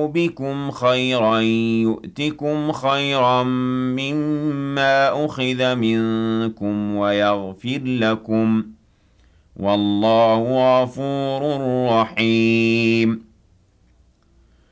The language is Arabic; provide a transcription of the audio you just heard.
بكم خيرا يؤتكم خيرا مما أخذ منكم ويغفر لكم والله غفور رحيم.